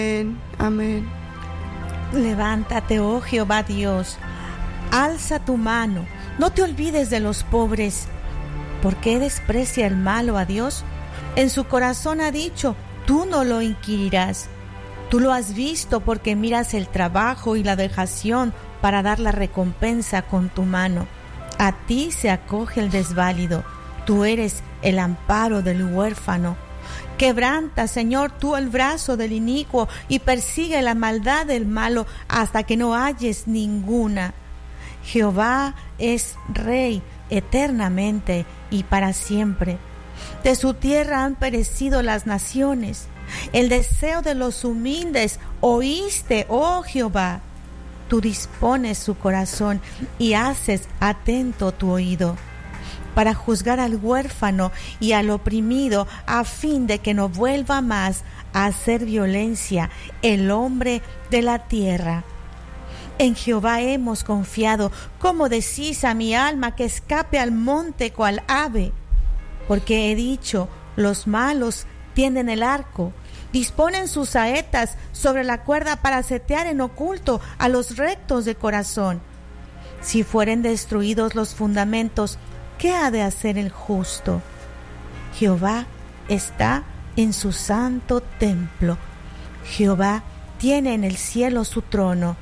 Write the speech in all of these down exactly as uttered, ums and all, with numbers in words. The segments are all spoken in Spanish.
Amén. Levántate, oh Jehová Dios, alza tu mano, no te olvides de los pobres. ¿Por qué desprecia el malo a Dios? En su corazón ha dicho, tú no lo inquirirás. Tú lo has visto porque miras el trabajo y la vejación para dar la recompensa con tu mano. A ti se acoge el desválido, tú eres el amparo del huérfano. Quebranta, Señor, tú el brazo del inicuo y persigue la maldad del malo hasta que no halles ninguna. Jehová es Rey eternamente y para siempre. De su tierra han perecido las naciones. El deseo de los humildes oíste, oh Jehová. Tú dispones su corazón y haces atento tu oído, para juzgar al huérfano y al oprimido, a fin de que no vuelva más a hacer violencia el hombre de la tierra. En Jehová hemos confiado. ¿Cómo decís a mi alma que escape al monte cual ave? Porque he dicho, los malos tienden el arco, disponen sus saetas sobre la cuerda para setear en oculto a los rectos de corazón. Si fueren destruidos los fundamentos, ¿qué ha de hacer el justo? Jehová está en su santo templo. Jehová tiene en el cielo su trono.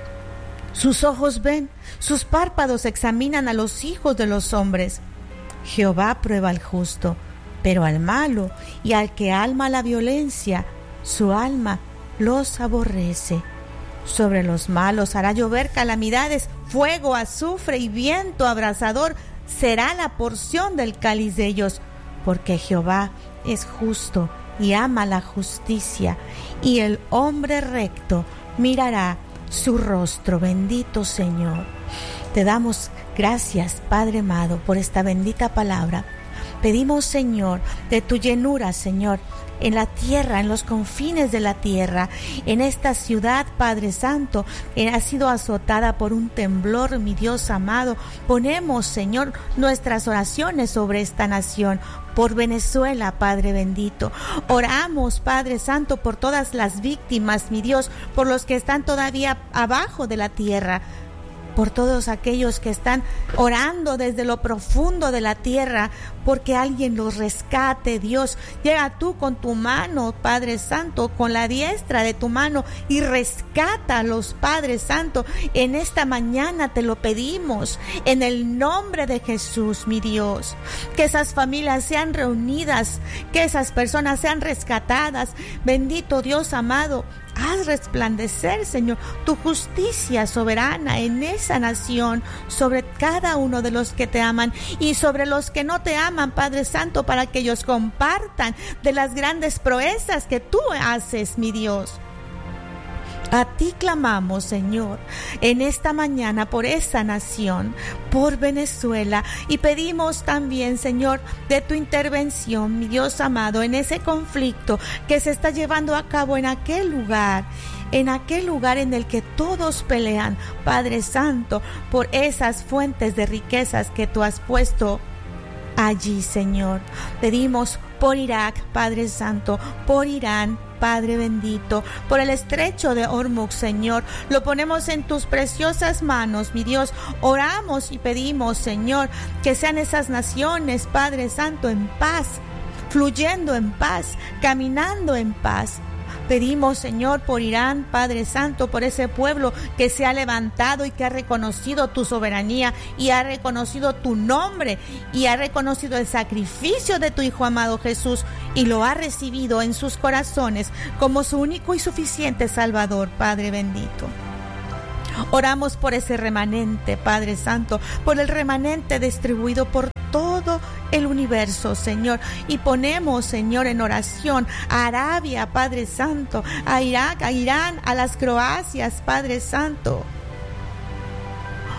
Sus ojos ven, sus párpados examinan a los hijos de los hombres. Jehová prueba al justo, pero al malo y al que ama la violencia, su alma los aborrece. Sobre los malos hará llover calamidades, fuego, azufre y viento abrasador será la porción del cáliz de ellos, porque Jehová es justo y ama la justicia, y el hombre recto mirará su rostro. Bendito Señor. Te damos gracias, Padre amado, por esta bendita palabra. Pedimos, Señor, de tu llenura, Señor, en la tierra, en los confines de la tierra, en esta ciudad, Padre Santo, que ha sido azotada por un temblor, mi Dios amado. Ponemos, Señor, nuestras oraciones sobre esta nación, por Venezuela, Padre bendito. Oramos, Padre Santo, por todas las víctimas, mi Dios, por los que están todavía abajo de la tierra, por todos aquellos que están orando desde lo profundo de la tierra, porque alguien los rescate, Dios. Llega tú con tu mano, Padre Santo, con la diestra de tu mano, y rescátalos, Padre Santo. En esta mañana te lo pedimos, en el nombre de Jesús, mi Dios. Que esas familias sean reunidas, que esas personas sean rescatadas. Bendito Dios amado, haz resplandecer, Señor, tu justicia soberana en esa nación, sobre cada uno de los que te aman y sobre los que no te aman, Padre Santo, para que ellos compartan de las grandes proezas que tú haces, mi Dios. A ti clamamos, Señor, en esta mañana por esa nación, por Venezuela, y pedimos también, Señor, de tu intervención, mi Dios amado, en ese conflicto que se está llevando a cabo en aquel lugar, en aquel lugar en el que todos pelean, Padre Santo, por esas fuentes de riquezas que tú has puesto allí, Señor. Pedimos por Irak, Padre Santo, por Irán, Padre bendito, por el estrecho de Hormuz, Señor. Lo ponemos en tus preciosas manos, mi Dios. Oramos y pedimos, Señor, que sean esas naciones, Padre Santo, en paz, fluyendo en paz, caminando en paz. Pedimos, Señor, por Irán, Padre Santo, por ese pueblo que se ha levantado y que ha reconocido tu soberanía y ha reconocido tu nombre y ha reconocido el sacrificio de tu Hijo amado Jesús y lo ha recibido en sus corazones como su único y suficiente Salvador, Padre bendito. Oramos por ese remanente, Padre Santo, por el remanente distribuido por todo el universo, Señor, y ponemos, Señor, en oración a Arabia, Padre Santo, a Irak, a Irán, a las Croacias, Padre Santo.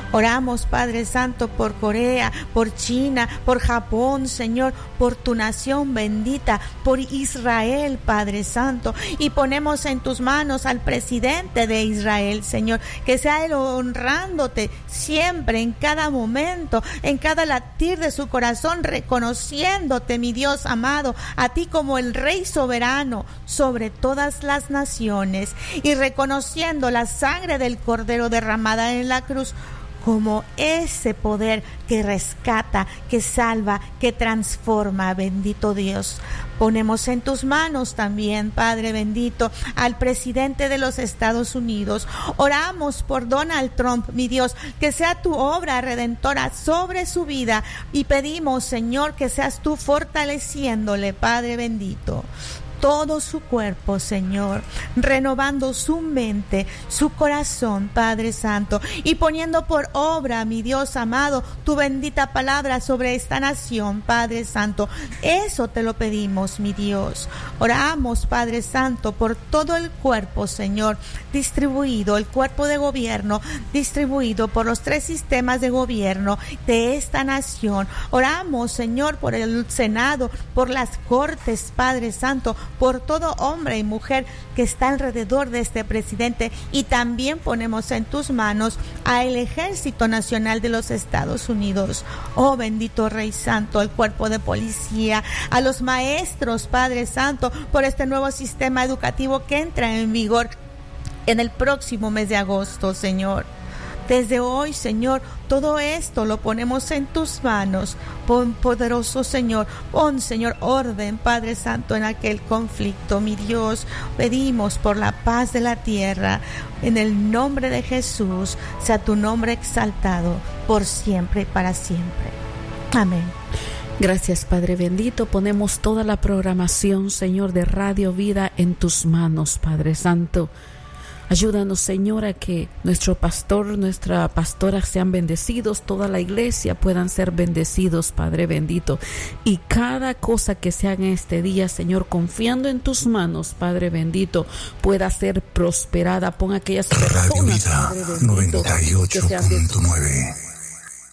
Oramos, Padre Santo, por Corea, por China, por Japón, Señor, por tu nación bendita, por Israel, Padre Santo. Y ponemos en tus manos al presidente de Israel, Señor, que sea él honrándote siempre, en cada momento, en cada latir de su corazón, reconociéndote, mi Dios amado, a ti como el Rey soberano sobre todas las naciones, y reconociendo la sangre del Cordero derramada en la cruz como ese poder que rescata, que salva, que transforma. Bendito Dios, ponemos en tus manos también, Padre bendito, al presidente de los Estados Unidos. Oramos por Donald Trump, mi Dios, que sea tu obra redentora sobre su vida, y pedimos, Señor, que seas tú fortaleciéndole, Padre bendito, todo su cuerpo, Señor, renovando su mente, su corazón, Padre Santo, y poniendo por obra, mi Dios amado, tu bendita palabra sobre esta nación, Padre Santo. Eso te lo pedimos, mi Dios. Oramos, Padre Santo, por todo el cuerpo, Señor, distribuido, el cuerpo de gobierno distribuido por los tres sistemas de gobierno de esta nación. Oramos, Señor, por el Senado, por las Cortes, Padre Santo, por todo hombre y mujer que está alrededor de este presidente, y también ponemos en tus manos al Ejército Nacional de los Estados Unidos. Oh bendito Rey Santo, el cuerpo de policía, a los maestros, Padre Santo, por este nuevo sistema educativo que entra en vigor en el próximo mes de agosto, Señor. Desde hoy, Señor, todo esto lo ponemos en tus manos. Pon, poderoso Señor, pon, Señor, orden, Padre Santo, en aquel conflicto, mi Dios. Pedimos por la paz de la tierra. En el nombre de Jesús, sea tu nombre exaltado por siempre y para siempre. Amén. Gracias, Padre bendito. Ponemos toda la programación, Señor, de Radio Vida en tus manos, Padre Santo. Ayúdanos, Señor, a que nuestro pastor, nuestra pastora sean bendecidos, toda la iglesia puedan ser bendecidos, Padre bendito. Y cada cosa que se haga en este día, Señor, confiando en tus manos, Padre bendito, pueda ser prosperada. Pon aquellas personas, Radio Vida noventa y ocho punto nueve.